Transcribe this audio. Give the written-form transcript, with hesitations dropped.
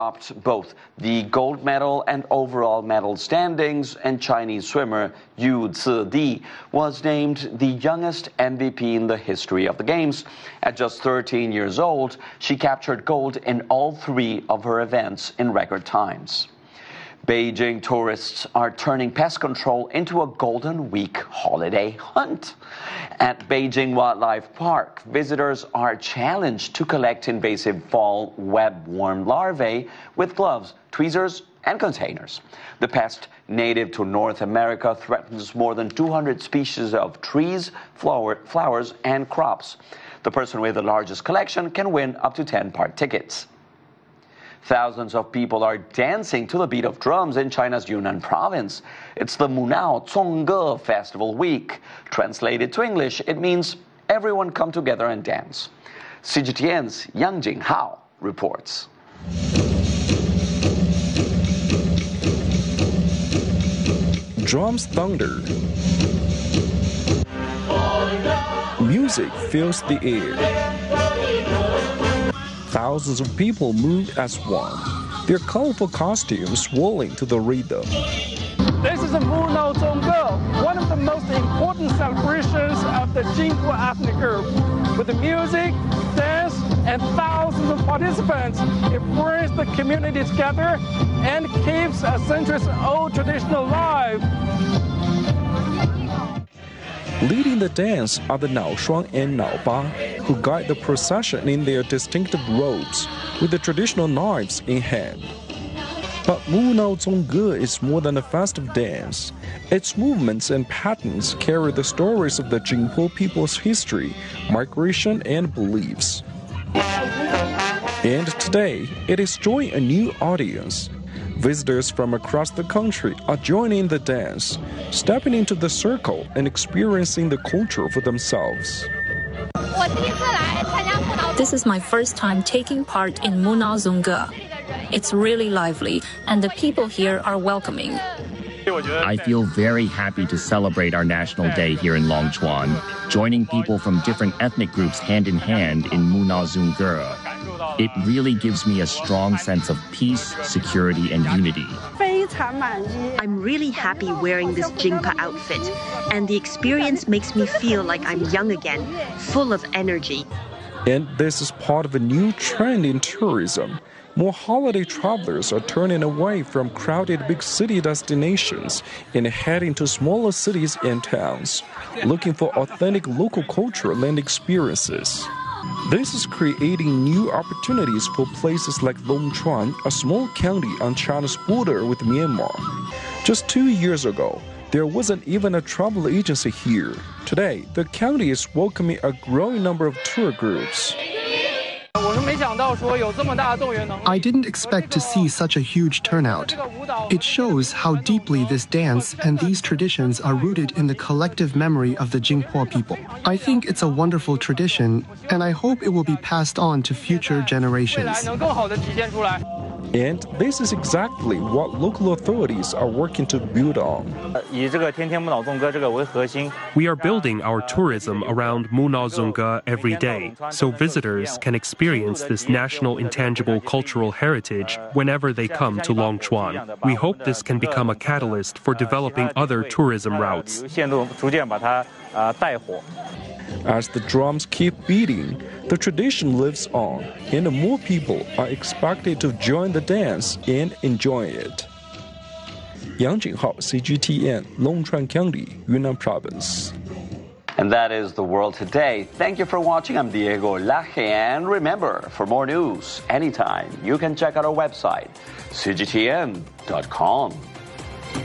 Topped both the gold medal and overall medal standings, and Chinese swimmer Yu Zidi was named the youngest MVP in the history of the Games. At just 13 years old, she captured gold in all 3 of her events in record times. Beijing tourists are turning pest control into a Golden Week holiday hunt. At Beijing Wildlife Park, visitors are challenged to collect invasive fall webworm larvae with gloves, tweezers, and containers. The pest, native to North America, threatens more than 200 species of trees, flowers, and crops. The person with the largest collection can win up to 10 park tickets. Thousands of people are dancing to the beat of drums in China's Yunnan province. It's the Munao Zongge Festival Week. Translated to English, it means everyone come together and dance. CGTN's Yang Jinghao reports. Drums thunder. Music fills the air. Thousands of people move as one, their colorful costumes swirling to the rhythm. This is the Munao Zongge, one of the most important celebrations of the Jingpo ethnic group. With the music, dance, and thousands of participants, it brings the community together and keeps a centuries-old tradition alive. Leading the dance are the Naoshuang and Naoba, who guide the procession in their distinctive robes, with the traditional knives in hand. But Munao Zongge is more than a festive dance. Its movements and patterns carry the stories of the Jingpo people's history, migration, and beliefs. And today, it is drawing a new audience. Visitors from across the country are joining the dance, stepping into the circle and experiencing the culture for themselves. This is my first time taking part in Munao Zongge. It's really lively, and the people here are welcoming. I feel very happy to celebrate our National Day here in Longchuan, joining people from different ethnic groups hand in hand in Munao Zongge. It really gives me a strong sense of peace, security, and unity. I'm really happy wearing this Jingpa outfit, and the experience makes me feel like I'm young again, full of energy. And this is part of a new trend in tourism. More holiday travelers are turning away from crowded big city destinations and heading to smaller cities and towns, looking for authentic local culture and experiences. This is creating new opportunities for places like Longchuan, a small county on China's border with Myanmar. Just 2 years ago, there wasn't even a travel agency here. Today, the county is welcoming a growing number of tour groups. I didn't expect to see such a huge turnout. It shows how deeply this dance and these traditions are rooted in the collective memory of the Jingpo people. I think it's a wonderful tradition, and I hope it will be passed on to future generations. And this is exactly what local authorities are working to build on. We are building our tourism around Munao Zongge every day, so visitors can experience this national intangible cultural heritage whenever they come to Longchuan. We hope this can become a catalyst for developing other tourism routes. As the drums keep beating, the tradition lives on, and more people are expected to join the dance and enjoy it. Yang Jinghao, CGTN, Longchuan County, Yunnan Province. And that is the world today. Thank you for watching. I'm Diego Laje, and remember, for more news anytime, you can check out our website, cgtn.com.